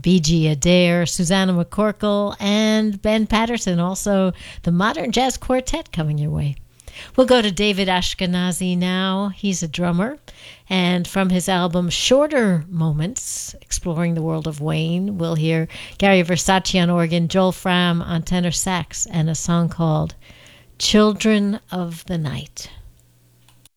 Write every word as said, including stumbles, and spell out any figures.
B G Adair, Susanna McCorkle, and Ben Patterson, also the Modern Jazz Quartet coming your way. We'll go to David Ashkenazi now. He's a drummer, and from his album Shorter Moments, Exploring the World of Wayne, we'll hear Gary Versace on organ, Joel Fram on tenor sax, and a song called Children of the Night.